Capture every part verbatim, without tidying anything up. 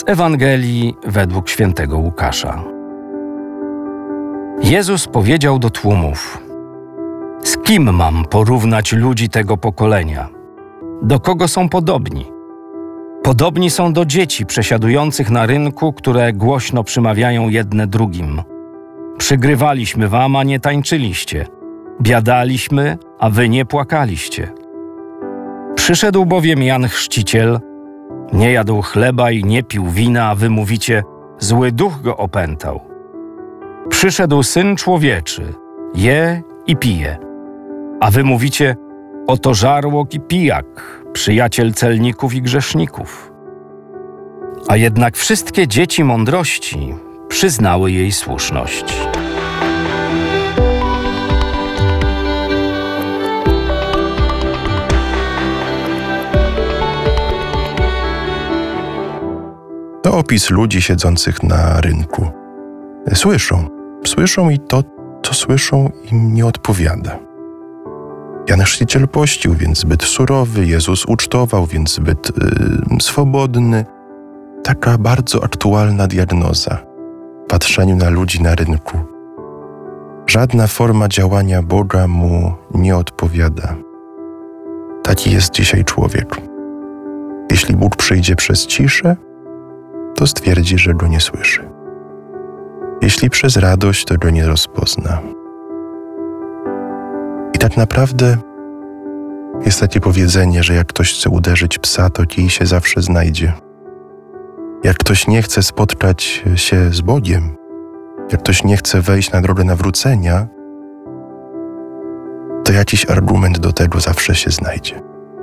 Z Ewangelii według świętego Łukasza. Jezus powiedział do tłumów: z kim mam porównać ludzi tego pokolenia? Do kogo są podobni? Podobni są do dzieci przesiadujących na rynku, które głośno przymawiają jedne drugim. Przygrywaliśmy wam, a nie tańczyliście. Biadaliśmy, a wy nie płakaliście. Przyszedł bowiem Jan Chrzciciel, nie jadł chleba i nie pił wina, a wy mówicie: zły duch go opętał. Przyszedł Syn Człowieczy, je i pije, a wy mówicie: oto żarłok i pijak, przyjaciel celników i grzeszników. A jednak wszystkie dzieci mądrości przyznały jej słuszność. To opis ludzi siedzących na rynku. Słyszą, słyszą i to, co słyszą, im nie odpowiada. Jan Chrzciciel pościł, więc zbyt surowy, Jezus ucztował, więc zbyt yy, swobodny. Taka bardzo aktualna diagnoza w patrzeniu na ludzi na rynku. Żadna forma działania Boga mu nie odpowiada. Taki jest dzisiaj człowiek. Jeśli Bóg przyjdzie przez ciszę, to stwierdzi, że go nie słyszy. Jeśli przez radość, to go nie rozpozna. I tak naprawdę jest takie powiedzenie, że jak ktoś chce uderzyć psa, to kij się zawsze znajdzie. Jak ktoś nie chce spotkać się z Bogiem, jak ktoś nie chce wejść na drogę nawrócenia, to jakiś argument do tego zawsze się znajdzie.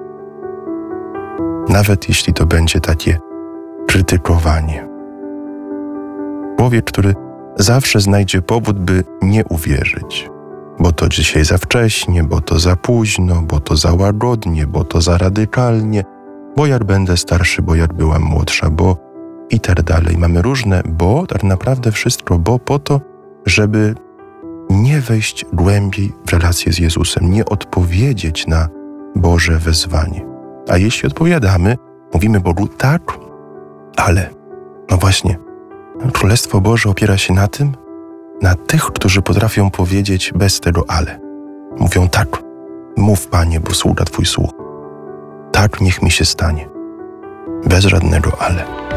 Nawet jeśli to będzie takie krytykowanie. Człowiek, który zawsze znajdzie powód, by nie uwierzyć. Bo to dzisiaj za wcześnie, bo to za późno, bo to za łagodnie, bo to za radykalnie, bo jak będę starszy, bo jak byłam młodsza, bo i tak dalej. Mamy różne bo, tak naprawdę wszystko bo po to, żeby nie wejść głębiej w relację z Jezusem, nie odpowiedzieć na Boże wezwanie. A jeśli odpowiadamy, mówimy Bogu tak, ale, no właśnie, Królestwo Boże opiera się na tym, na tych, którzy potrafią powiedzieć bez tego ale. Mówią tak, mów Panie, bo sługa Twój słucha. Tak, niech mi się stanie. Bez żadnego ale.